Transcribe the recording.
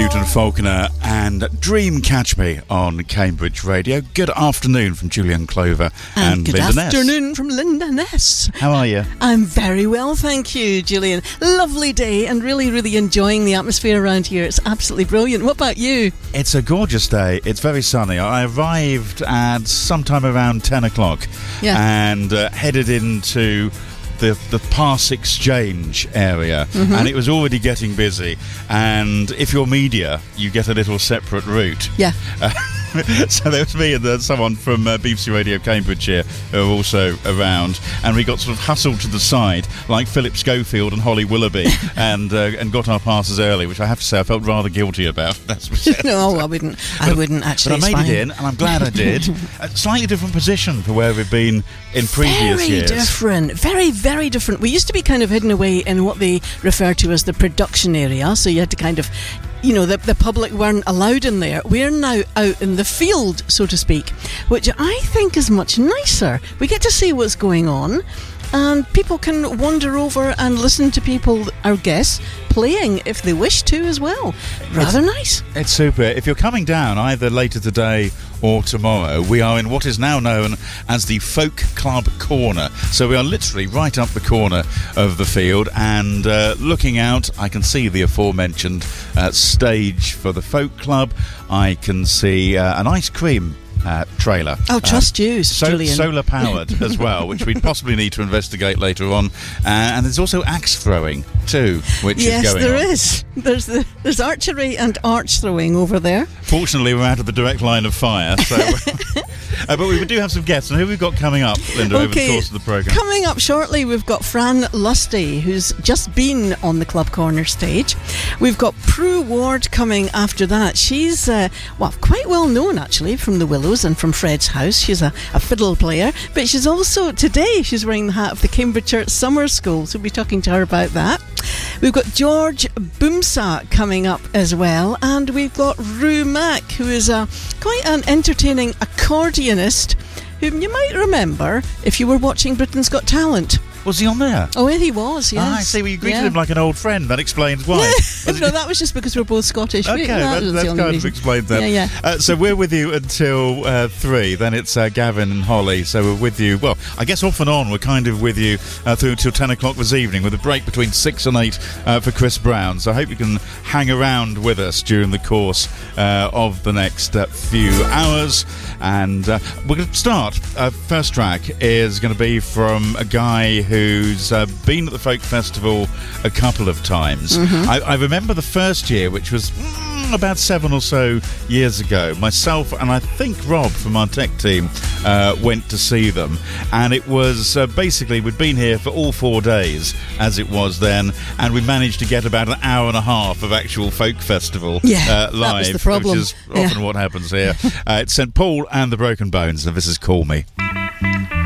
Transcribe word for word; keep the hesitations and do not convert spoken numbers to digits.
Newton Faulkner and Dream Catch Me on Cambridge Radio. Good afternoon from Julian Clover and, and good Linda Ness. afternoon from Linda Ness. How are you? I'm very well, thank you, Julian. Lovely day and really, really enjoying the atmosphere around here. It's absolutely brilliant. What about you? It's a gorgeous day. It's very sunny. I arrived at sometime around ten o'clock Yeah. and uh, headed into the the Pass Exchange area, Mm-hmm. and it was already getting busy. And if you're media, you get a little separate route. Yeah. Uh, so there was me and uh, someone from uh, B B C Radio Cambridgeshire who were also around, and we got sort of hustled to the side like Philip Schofield and Holly Willoughby, and uh, and got our passes early, which I have to say I felt rather guilty about. That's what No, I wouldn't. I wouldn't actually. But I It's made fine. it in, and I'm glad I did. A slightly different position for where we've been in previous very years. different. Very, very different. We used to be kind of hidden away in what they refer to as the production area, so you had to kind of, you know, the, the public weren't allowed in there. We're now out in the field, so to speak, which I think is much nicer. We get to see what's going on, and people can wander over and listen to people, our guests, playing if they wish to as well. Rather nice. It's super. If you're coming down either later today or tomorrow, we are in what is now known as the Folk Club Corner. So we are literally right up the corner of the field, and uh, looking out, I can see the aforementioned uh, stage for the Folk Club. I can see uh, an ice cream Uh, trailer. Oh, trust uh, you, so, Julian. solar powered as well, which we possibly need to investigate later on. Uh, and there's also axe throwing too, which yes, is going there on. is. There's the, there's archery and arch throwing over there. Fortunately, we're out of the direct line of fire, so. uh, but we do have some guests, and who we've got coming up, Linda, over the course of the programme? Coming up shortly, we've got Fran Lusty, who's just been on the Club Corner stage. We've got Prue Ward coming after that. She's, uh, well, quite well known, actually, from the Willows and from Fred's House. She's a, a fiddle player, but she's also, today, she's wearing the hat of the Cambridgeshire Summer School, so we'll be talking to her about that. We've got George Boomsa coming up as well, and we've got Rue Mack, who is a, quite an entertaining accordionist, whom you might remember if you were watching Britain's Got Talent. Was he on there? Oh, he was, yes. Ah, I see. Well, you greeted Yeah. him like an old friend. That explains why. No, that was just because we're both Scottish. Okay, that that, was that's the only kind reason. of explains that. Yeah, yeah. Uh, so we're with you until uh, three. Then it's uh, Gavin and Holly. So we're with you. Well, I guess off and on, we're kind of with you uh, through till ten o'clock this evening, with a break between six and eight uh, for Chris Brown. So I hope you can hang around with us during the course uh, of the next uh, few hours. And uh, we're going to start. Uh, first track is going to be from a guy who's uh, been at the Folk Festival a couple of times. Mm-hmm. I, I remember the first year, which was mm, about seven or so years ago. Myself and I think Rob from our tech team uh, went to see them, and it was uh, basically we'd been here for all four days as it was then, and we managed to get about an hour and a half of actual Folk Festival Yeah, uh, that live, was the problem. which is often Yeah. what happens here. uh, it's Saint Paul and the Broken Bones, and this is Call Me.